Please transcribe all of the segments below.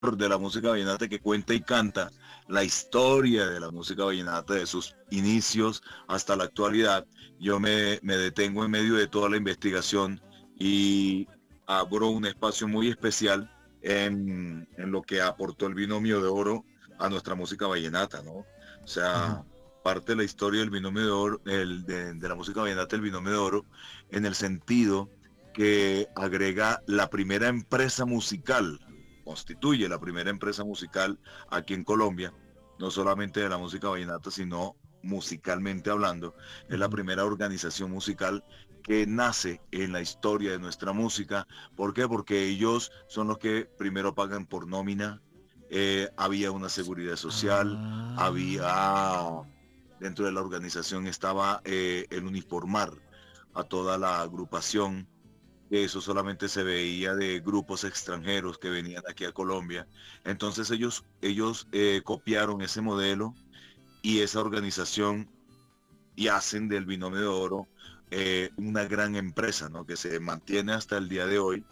de la música vallenata que cuenta y canta la historia de la música vallenata, de sus inicios hasta la actualidad. Yo me detengo en medio de toda la investigación y abro un espacio muy especial en lo que aportó el binomio de oro a nuestra música vallenata, ¿no? O Ujú. sea, parte de la historia del binomio de oro, de la música vallenata, el binomio de oro, en el sentido que agrega la primera empresa musical, constituye la primera empresa musical aquí en Colombia, no solamente de la música vallenata, sino musicalmente hablando. Es la Ujú. primera organización musical que nace en la historia de nuestra música. ¿Por qué? Porque ellos son los que primero pagan por nómina, había una seguridad social, Ah. había dentro de la organización estaba el uniformar a toda la agrupación. Eso solamente se veía de grupos extranjeros que venían aquí a Colombia. Entonces ellos copiaron ese modelo y esa organización y hacen del binomio de oro una gran empresa, ¿no? Que se mantiene hasta el día de hoy.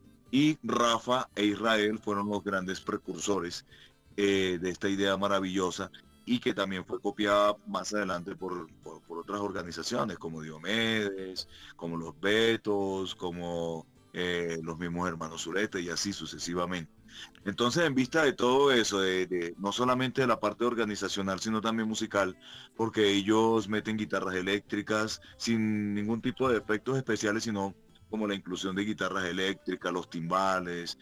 Y Rafa e Israel fueron los grandes precursores de esta idea maravillosa y que también fue copiada más adelante por otras organizaciones como Diomedes, como los Betos, como los mismos hermanos Zuleta y así sucesivamente. Entonces, en vista de todo eso, no solamente de la parte organizacional, sino también musical, porque ellos meten guitarras eléctricas sin ningún tipo de efectos especiales, sino como la inclusión de guitarras eléctricas, los timbales,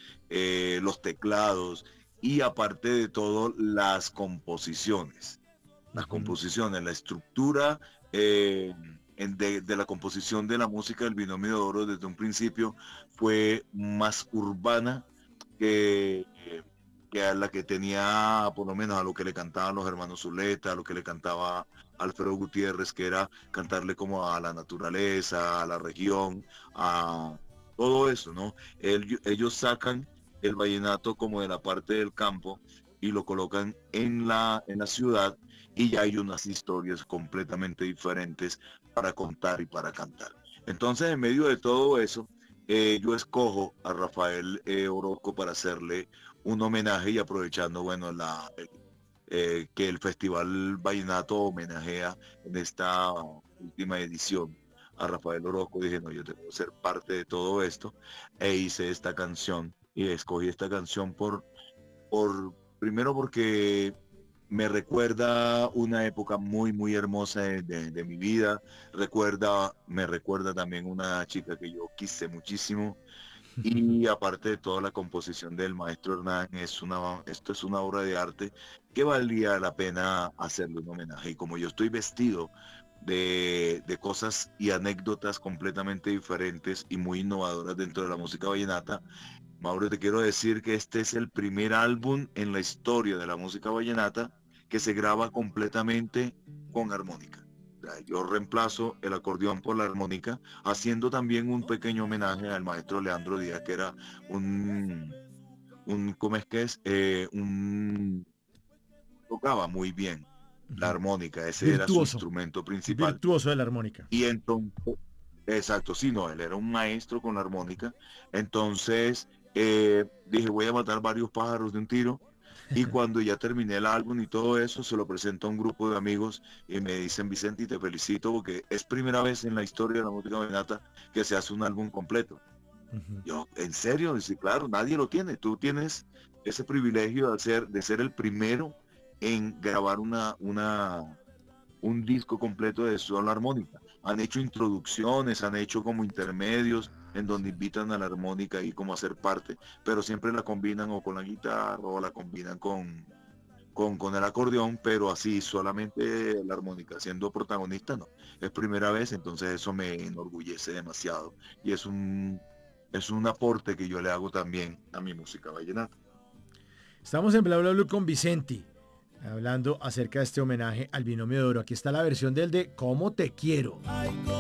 los teclados y aparte de todo las composiciones. Las Ujú. composiciones, la estructura eh, de la composición de la música del binomio de oro desde un principio fue más urbana que, que a la que tenía, por lo menos a lo que le cantaban los hermanos Zuleta, a lo que le cantaba Alfredo Gutiérrez, que era cantarle como a la naturaleza, a la región, a todo eso, ¿no? Ellos sacan el vallenato como de la parte del campo y lo colocan en la ciudad y ya hay unas historias completamente diferentes para contar y para cantar. Entonces, en medio de todo eso, yo escojo a Rafael Orozco para hacerle un homenaje y aprovechando, bueno, que el Festival Vallenato homenajea en esta última edición a Rafael Orozco, dije, no, yo tengo que ser parte de todo esto e hice esta canción y escogí esta canción primero porque me recuerda una época muy, muy hermosa de mi vida. Me recuerda también una chica que yo quise muchísimo. Y aparte de toda la composición del maestro Hernán, esto es una obra de arte que valía la pena hacerle un homenaje. Y como yo estoy vestido de cosas y anécdotas completamente diferentes y muy innovadoras dentro de la música vallenata, Mauro, te quiero decir que este es el primer álbum en la historia de la música vallenata que se graba completamente con armónica. O sea, yo reemplazo el acordeón por la armónica, haciendo también un pequeño homenaje al maestro Leandro Díaz, que era ¿cómo es que es? Tocaba muy bien la Ujú. armónica, ese era su Virtuoso. instrumento Un principal. virtuoso de la armónica. Y entonces, exacto, sí, no, él era un maestro con la armónica. Entonces dije, voy a matar varios pájaros de un tiro. Y cuando ya terminé el álbum y todo eso, se lo presento a un grupo de amigos y me dicen, Vicente, y te felicito porque es primera vez en la historia de la música vallenata que se hace un álbum completo. Ujú. Yo, ¿en serio? Dice, claro, nadie lo tiene. Tú tienes ese privilegio de ser el primero en grabar un disco completo de solo armónica. Han hecho introducciones, han hecho como intermedios en donde Sí. invitan a la armónica y como a ser parte, pero siempre la combinan o con la guitarra o la combinan con el acordeón, pero así solamente la armónica siendo protagonista, no. Es primera vez, entonces eso me enorgullece demasiado y es un aporte que yo le hago también a mi música vallenata. Estamos en Bla Bla Blue con Vicenti, hablando acerca de este homenaje al binomio de oro. Aquí está la versión del de Cómo te quiero.